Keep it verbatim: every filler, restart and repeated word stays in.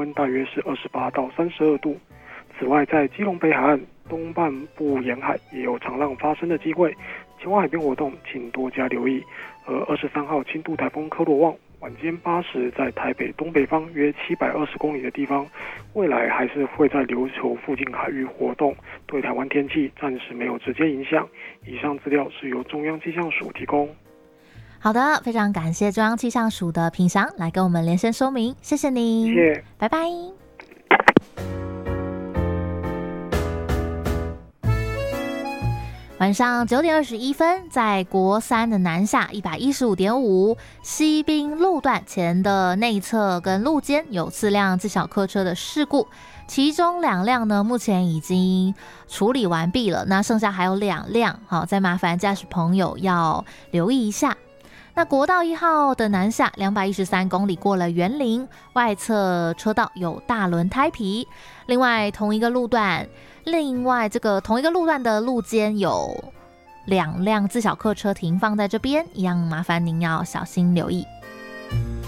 温大约是二十八到三十二度。此外，在基隆北海岸东半部沿海也有长浪发生的机会，前往海边活动请多加留意。而二十三号轻度台风科罗旺晚间八时在台北东北方约七百二十公里的地方，未来还是会在琉球附近海域活动，对台湾天气暂时没有直接影响。以上资料是由中央气象署提供。 好的，非常感谢中央气象署的品翔来跟我们连线说明，谢谢您， 谢谢， 拜拜。晚上九点二十一分，在国三的南下一百一十五点五西滨路段前的内侧跟路肩有四辆自小客车的事故，其中两辆呢目前已经处理完毕了，那剩下还有两辆，好，再麻烦驾驶朋友要留意一下。那国道一号的南下两百一十三公里过了园林，外侧车道有大轮胎皮。另外同一个路段，另外这个同一个路段的路肩有两辆自小客车停放在这边，一样麻烦您要小心留意。